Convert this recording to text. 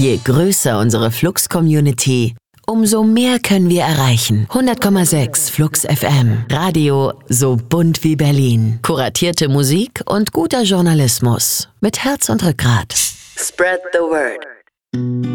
Je größer unsere Flux-Community, umso mehr können wir erreichen. 100,6 Flux FM. Radio so bunt wie Berlin. Kuratierte Musik und guter Journalismus. Mit Herz und Rückgrat. Spread the word.